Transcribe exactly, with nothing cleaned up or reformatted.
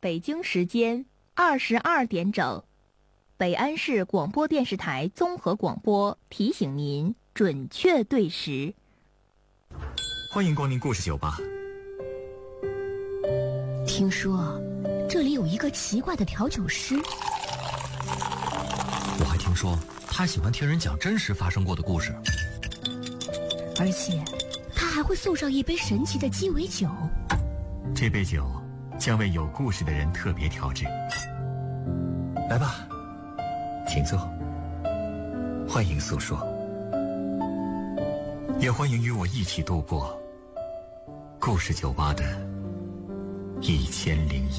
北京时间二十二点整，北安市广播电视台综合广播提醒您准确对时。 欢迎光临故事酒吧。 听说这里有一个奇怪的调酒师， 我还听说他喜欢听人讲真实发生过的故事， 而且他还会送上一杯神奇的鸡尾酒。 这杯酒将为有故事的人特别调制。来吧，请坐，欢迎诉说，也欢迎与我一起度过故事酒吧的一千零一